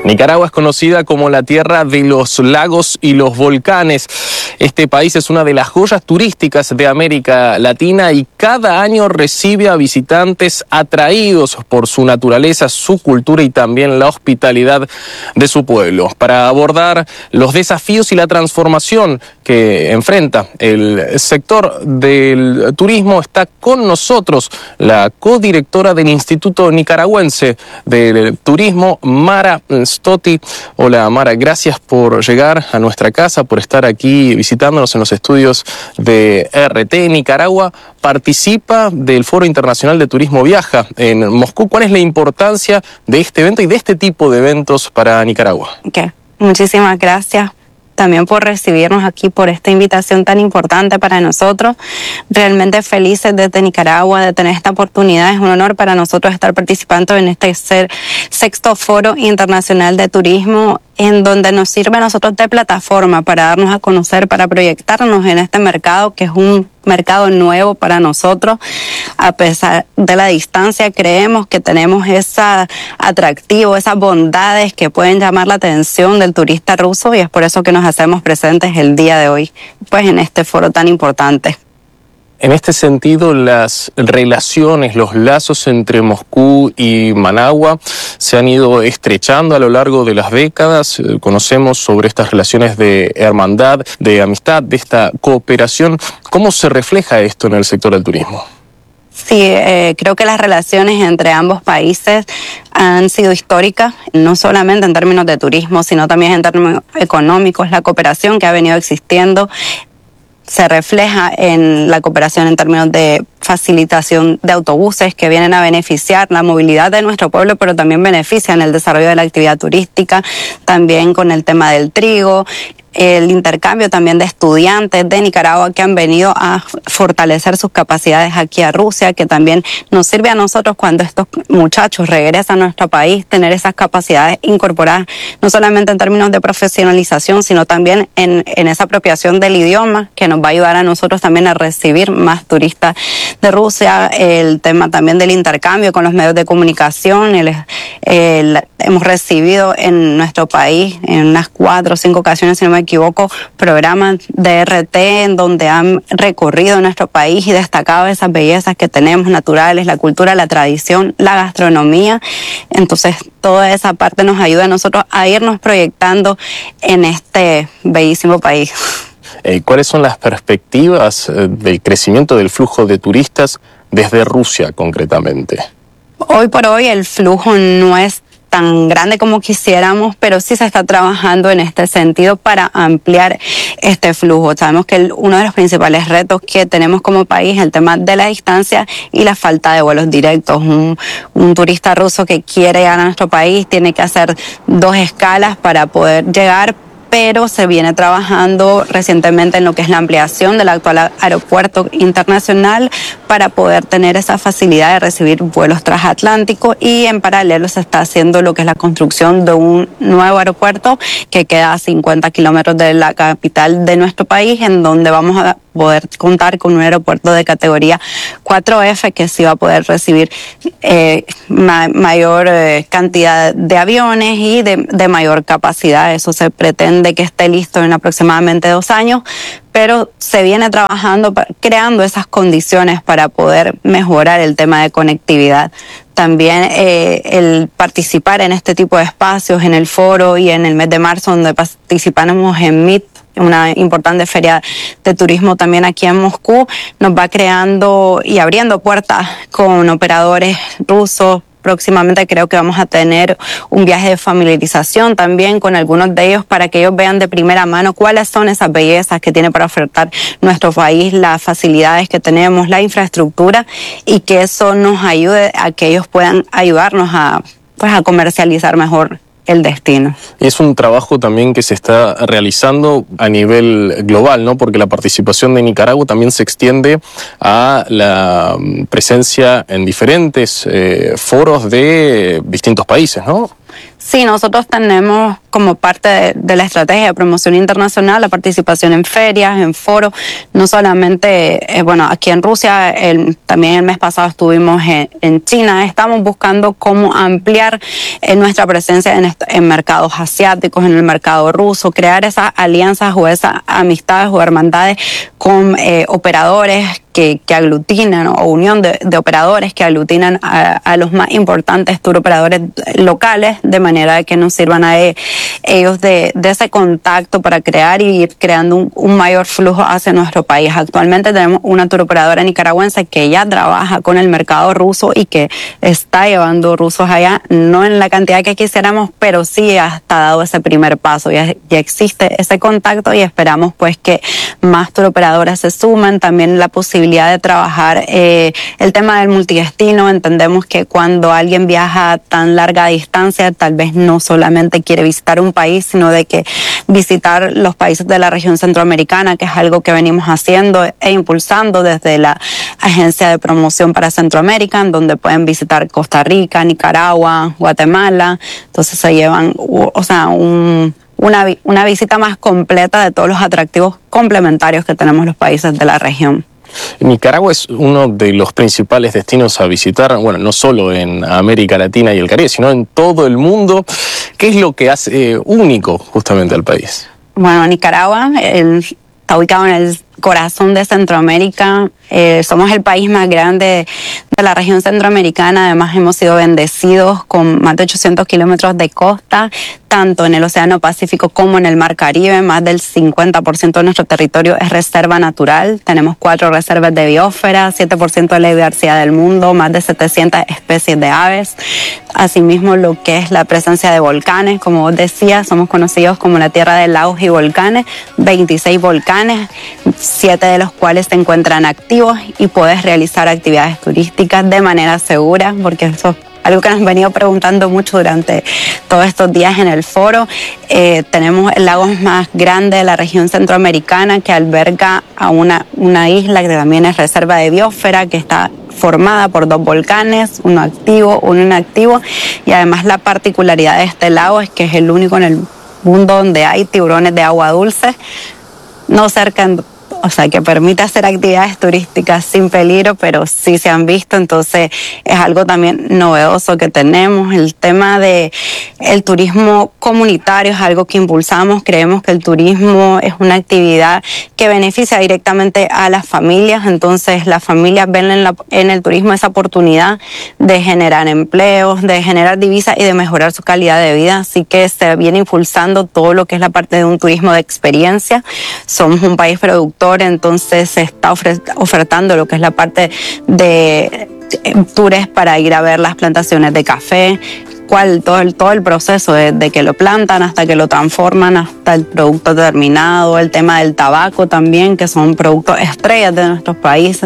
Nicaragua es conocida como la tierra de los lagos y los volcanes. Este país es una de las joyas turísticas de América Latina y cada año recibe a visitantes atraídos por su naturaleza, su cultura y también la hospitalidad de su pueblo. Para abordar los desafíos y la transformación que enfrenta el sector del turismo, está con nosotros la codirectora del Instituto Nicaragüense del Turismo, Mara Stotti. Hola Mara, gracias por llegar a nuestra casa, por estar aquí visitándonos en los estudios de RT. Nicaragua participa del Foro Internacional de Turismo Viaja en Moscú. ¿Cuál es la importancia de este evento y de este tipo de eventos para Nicaragua? Okay. Muchísimas gracias también por recibirnos aquí, por esta invitación tan importante para nosotros. Realmente felices desde Nicaragua de tener esta oportunidad. Es un honor para nosotros estar participando en este sexto Foro Internacional de Turismo, en donde nos sirve a nosotros de plataforma para darnos a conocer, para proyectarnos en este mercado, que es un mercado nuevo para nosotros. A pesar de la distancia, creemos que tenemos ese atractivo, esas bondades que pueden llamar la atención del turista ruso, y es por eso que nos hacemos presentes el día de hoy, pues en este foro tan importante. En este sentido, las relaciones, los lazos entre Moscú y Managua se han ido estrechando a lo largo de las décadas. Conocemos sobre estas relaciones de hermandad, de amistad, de esta cooperación. ¿Cómo se refleja esto en el sector del turismo? Sí, creo que las relaciones entre ambos países han sido históricas, no solamente en términos de turismo, sino también en términos económicos. La cooperación que ha venido existiendo se refleja en la cooperación en términos de facilitación de autobuses que vienen a beneficiar la movilidad de nuestro pueblo, pero también benefician el desarrollo de la actividad turística, también con el tema del trigo, el intercambio también de estudiantes de Nicaragua que han venido a fortalecer sus capacidades aquí a Rusia, que también nos sirve a nosotros cuando estos muchachos regresan a nuestro país, tener esas capacidades incorporadas, no solamente en términos de profesionalización, sino también en esa apropiación del idioma, que nos va a ayudar a nosotros también a recibir más turistas de Rusia. El tema también del intercambio con los medios de comunicación. Hemos recibido en nuestro país, en unas 4 o 5 ocasiones, si no me equivoco, programas de RT en donde han recorrido nuestro país y destacado esas bellezas que tenemos naturales, la cultura, la tradición, la gastronomía. Entonces, toda esa parte nos ayuda a nosotros a irnos proyectando en este bellísimo país. ¿Cuáles son las perspectivas del crecimiento del flujo de turistas desde Rusia concretamente? Hoy por hoy el flujo no es tan grande como quisiéramos, pero sí se está trabajando en este sentido para ampliar este flujo. Sabemos que uno de los principales retos que tenemos como país es el tema de la distancia y la falta de vuelos directos. Un turista ruso que quiere llegar a nuestro país tiene que hacer 2 escalas para poder llegar, pero se viene trabajando recientemente en lo que es la ampliación del actual aeropuerto internacional para poder tener esa facilidad de recibir vuelos transatlánticos, y en paralelo se está haciendo lo que es la construcción de un nuevo aeropuerto que queda a 50 kilómetros de la capital de nuestro país, en donde vamos a poder contar con un aeropuerto de categoría 4F que sí va a poder recibir mayor cantidad de aviones y de mayor capacidad. Eso se pretende que esté listo en aproximadamente 2 años, pero se viene trabajando, creando esas condiciones para poder mejorar el tema de conectividad. También el participar en este tipo de espacios, en el foro y en el mes de marzo, donde participamos en MIT, una importante feria de turismo también aquí en Moscú, nos va creando y abriendo puertas con operadores rusos. Próximamente creo que vamos a tener un viaje de familiarización también con algunos de ellos para que ellos vean de primera mano cuáles son esas bellezas que tiene para ofertar nuestro país, las facilidades que tenemos, la infraestructura, y que eso nos ayude a que ellos puedan ayudarnos a comercializar mejor el destino. Es un trabajo también que se está realizando a nivel global, ¿no? Porque la participación de Nicaragua también se extiende a la presencia en diferentes foros de distintos países, ¿no? Sí, nosotros tenemos como parte de la estrategia de promoción internacional la participación en ferias, en foros, no solamente, aquí en Rusia, también el mes pasado estuvimos en China. Estamos buscando cómo ampliar nuestra presencia en mercados asiáticos, en el mercado ruso, crear esas alianzas o esas amistades o hermandades con operadores que aglutinan, o unión de operadores que aglutinan a los más importantes tour operadores locales, de manera de que nos sirvan a ellos de ese contacto para crear y ir creando un mayor flujo hacia nuestro país. Actualmente tenemos una tour operadora nicaragüense que ya trabaja con el mercado ruso y que está llevando rusos allá, no en la cantidad que quisiéramos, pero sí hasta dado ese primer paso. Ya existe ese contacto y esperamos pues que más tour operadoras se sumen. También la posibilidad de trabajar el tema del multidestino. Entendemos que cuando alguien viaja a tan larga distancia, tal vez no solamente quiere visitar un país, sino de que visitar los países de la región centroamericana, que es algo que venimos haciendo e impulsando desde la Agencia de Promoción para Centroamérica, en donde pueden visitar Costa Rica, Nicaragua, Guatemala. Entonces se llevan, una visita más completa de todos los atractivos complementarios que tenemos los países de la región. Nicaragua es uno de los principales destinos a visitar, no solo en América Latina y el Caribe, sino en todo el mundo. ¿Qué es lo que hace único justamente al país? Bueno, Nicaragua está ubicado en el corazón de Centroamérica. Somos el país más grande de la región centroamericana. Además, hemos sido bendecidos con más de 800 kilómetros de costa, tanto en el Océano Pacífico como en el Mar Caribe. Más del 50% de nuestro territorio es reserva natural. Tenemos 4 reservas de biosfera, 7% de la diversidad del mundo, más de 700 especies de aves. Asimismo, lo que es la presencia de volcanes. Como vos decías, somos conocidos como la tierra de lagos y volcanes. 26 volcanes, 7 de los cuales se encuentran activos, y puedes realizar actividades turísticas de manera segura, porque eso es algo que nos han venido preguntando mucho durante todos estos días en el foro. Tenemos el lago más grande de la región centroamericana, que alberga a una isla que también es reserva de biosfera, que está formada por 2 volcanes, uno activo, uno inactivo, y además la particularidad de este lago es que es el único en el mundo donde hay tiburones de agua dulce, no cerca, que permite hacer actividades turísticas sin peligro, pero sí se han visto. Entonces es algo también novedoso que tenemos. El tema de el turismo comunitario es algo que impulsamos. Creemos que el turismo es una actividad que beneficia directamente a las familias. Entonces las familias ven en el turismo esa oportunidad de generar empleos, de generar divisas y de mejorar su calidad de vida. Así que se viene impulsando todo lo que es la parte de un turismo de experiencia. Somos un país productor, entonces se está ofertando lo que es la parte de tours para ir a ver las plantaciones de café, todo el proceso desde que lo plantan hasta que lo transforman hasta el producto terminado. El tema del tabaco también, que son productos estrellas de nuestro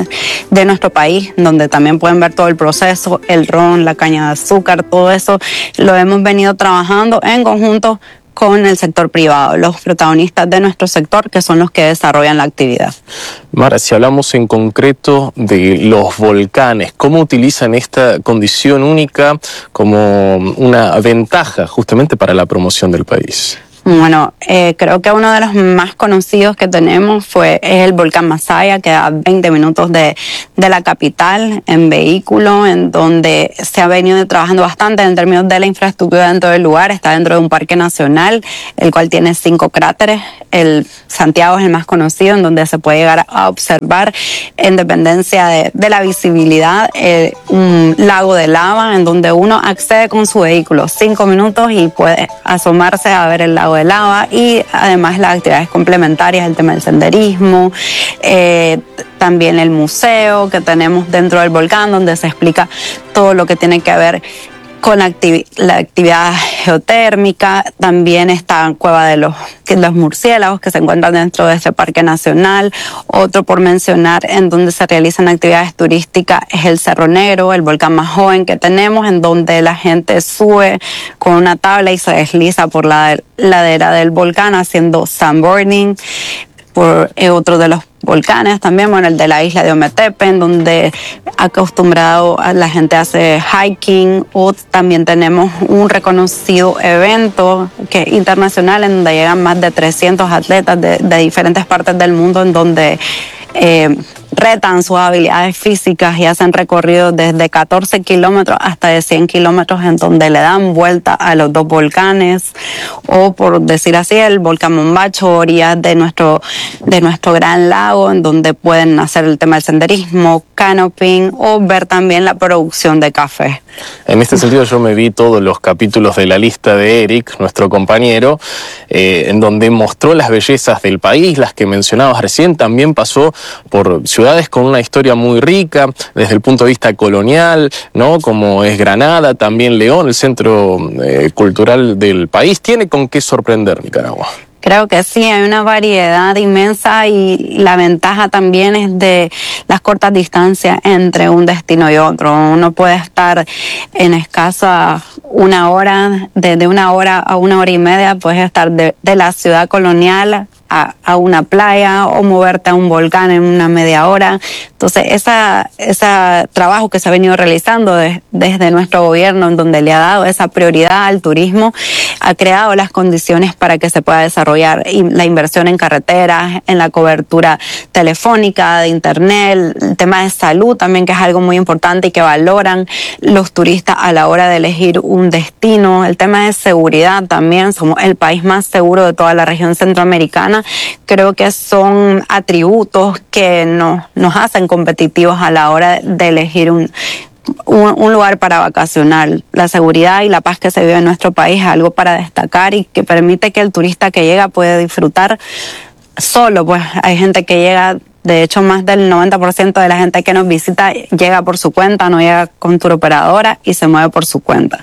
país, donde también pueden ver todo el proceso, el ron, la caña de azúcar, todo eso lo hemos venido trabajando en conjunto con el sector privado, los protagonistas de nuestro sector, que son los que desarrollan la actividad. Mara, si hablamos en concreto de los volcanes, ¿cómo utilizan esta condición única como una ventaja justamente para la promoción del país? Bueno, creo que uno de los más conocidos que tenemos es el volcán Masaya, que da 20 minutos de la capital en vehículo, en donde se ha venido trabajando bastante en términos de la infraestructura dentro del lugar. Está dentro de un parque nacional, el cual tiene 5 cráteres. El Santiago es el más conocido, en donde se puede llegar a observar, en dependencia de la visibilidad, un lago de lava, en donde uno accede con su vehículo 5 minutos y puede asomarse a ver el lago de lava, y además las actividades complementarias, el tema del senderismo, también el museo que tenemos dentro del volcán, donde se explica todo lo que tiene que ver con la actividad geotérmica. También está Cueva de los Murciélagos, que se encuentran dentro de este parque nacional. Otro por mencionar en donde se realizan actividades turísticas es el Cerro Negro, el volcán más joven que tenemos, en donde la gente sube con una tabla y se desliza por la ladera del volcán haciendo sandboarding. por otro de los volcanes también, bueno, el de la isla de Ometepe, en donde acostumbrado a la gente hace hiking, o también tenemos un reconocido evento que es internacional en donde llegan más de 300 atletas de diferentes partes del mundo, en donde retan sus habilidades físicas y hacen recorridos desde 14 kilómetros hasta de 100 kilómetros, en donde le dan vuelta a los dos volcanes, o por decir así, el volcán Mombacho, orillas de nuestro gran lago, en donde pueden hacer el tema del senderismo, canoping, o ver también la producción de café. En este sentido yo me vi todos los capítulos de La Lista de Eric, nuestro compañero, en donde mostró las bellezas del país, las que mencionabas recién. También pasó por ciudades con una historia muy rica desde el punto de vista colonial, ¿no? Como es Granada, también León, el centro cultural del país. Tiene con qué sorprender Nicaragua. Creo que sí, hay una variedad inmensa, y la ventaja también es de las cortas distancias entre un destino y otro. Uno puede estar en escasa una hora, de una hora a una hora y media, puedes estar de la ciudad colonial a una playa, o moverte a un volcán en una media hora. Entonces, ese trabajo que se ha venido realizando desde nuestro gobierno, en donde le ha dado esa prioridad al turismo, ha creado las condiciones para que se pueda desarrollar la inversión en carreteras, en la cobertura telefónica, de internet, el tema de salud también, que es algo muy importante y que valoran los turistas a la hora de elegir un destino. El tema de seguridad también, somos el país más seguro de toda la región centroamericana. Creo que son atributos que nos hacen competitivos a la hora de elegir un lugar para vacacionar. La seguridad y la paz que se vive en nuestro país es algo para destacar, y que permite que el turista que llega puede disfrutar solo. Pues hay gente que llega, de hecho más del 90% de la gente que nos visita llega por su cuenta, no llega con turoperadora y se mueve por su cuenta.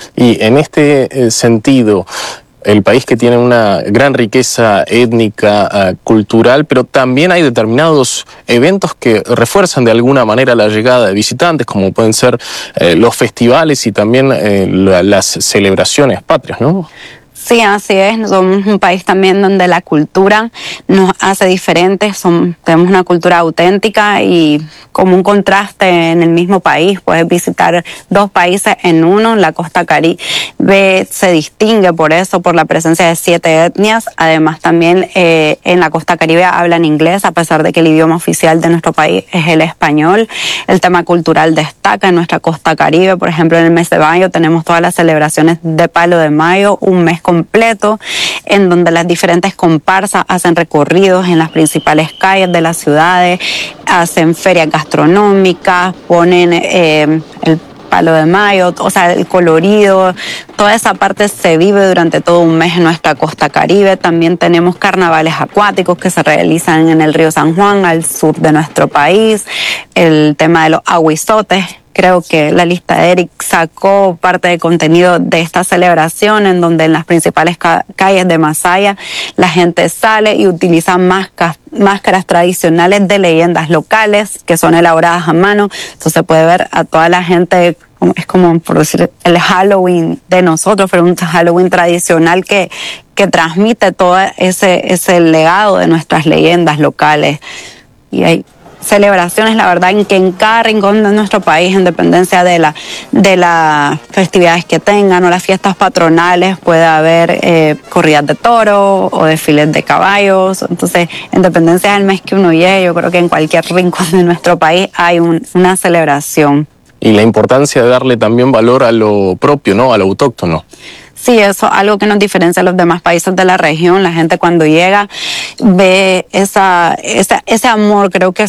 Y en este sentido, el país que tiene una gran riqueza étnica, cultural, pero también hay determinados eventos que refuerzan de alguna manera la llegada de visitantes, como pueden ser los festivales y también las celebraciones patrias, ¿no? Sí, así es. Somos un país también donde la cultura nos hace diferentes. Tenemos una cultura auténtica, y como un contraste en el mismo país, puedes visitar dos países en uno. La costa Caribe se distingue por eso, por la presencia de 7 etnias. Además, también en la costa Caribe hablan inglés, a pesar de que el idioma oficial de nuestro país es el español. El tema cultural destaca en nuestra costa Caribe. Por ejemplo, en el mes de mayo tenemos todas las celebraciones de Palo de Mayo, un mes completo, en donde las diferentes comparsas hacen recorridos en las principales calles de las ciudades, hacen ferias gastronómicas, ponen el Palo de Mayo, o sea, el colorido, toda esa parte se vive durante todo un mes en nuestra costa Caribe. También tenemos carnavales acuáticos que se realizan en el río San Juan, al sur de nuestro país, el tema de los aguizotes. Creo que La Lista de Eric sacó parte de contenido de esta celebración, en donde en las principales calles de Masaya la gente sale y utiliza máscaras tradicionales de leyendas locales que son elaboradas a mano. Entonces puede ver a toda la gente, es como por decir el Halloween de nosotros, pero un Halloween tradicional que transmite todo ese legado de nuestras leyendas locales. Y hay celebraciones, la verdad, en cada rincón de nuestro país, en dependencia de las festividades que tengan o las fiestas patronales, puede haber corridas de toros o desfiles de caballos. Entonces, en dependencia del mes que uno llegue, yo creo que en cualquier rincón de nuestro país hay una celebración. Y la importancia de darle también valor a lo propio, ¿no? A lo autóctono. Sí, eso es algo que nos diferencia a los demás países de la región. La gente cuando llega ve ese amor, creo que